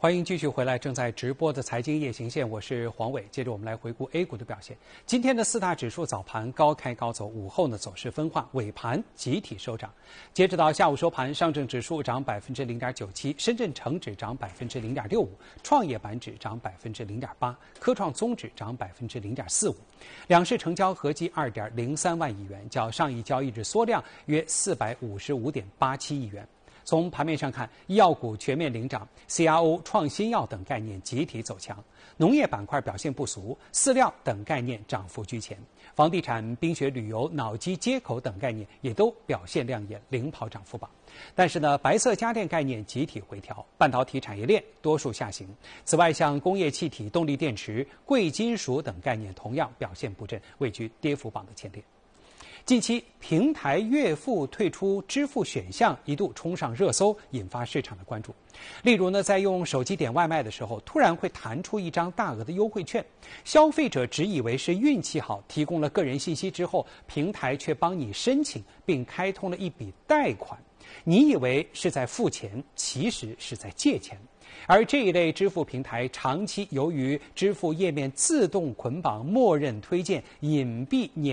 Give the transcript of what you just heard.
欢迎继续回来，正在直播的财经夜行线，我是黄伟。接着我们来回顾 A 股的表现。今天的四大指数早盘高开高走，午后走势分化，尾盘集体收涨。截止到下午收盘，上证指数涨0.97%，深圳成指涨0.65%，创业板指涨0.8%，科创综指涨0.45%。两市成交合计2.03万亿元，较上一交易日缩量约455.87亿元。从盘面上看，医药股全面领涨 ，CRO、创新药等概念集体走强，农业板块表现不俗，饲料等概念涨幅居前，房地产、冰雪旅游、脑机接口等概念也都表现亮眼，领跑涨幅榜。但是白色家电概念集体回调，半导体产业链多数下行。此外，像工业气体、动力电池、贵金属等概念同样表现不振，位居跌幅榜的前列。近期，平台月付退出支付选项一度冲上热搜，引发市场的关注。例如在用手机点外卖的时候，突然会弹出一张大额的优惠券，消费者只以为是运气好，提供了个人信息之后，平台却帮你申请并开通了一笔贷款。你以为是在付钱，其实是在借钱。而这一类支付平台长期由于支付页面自动捆绑、默认推荐、隐蔽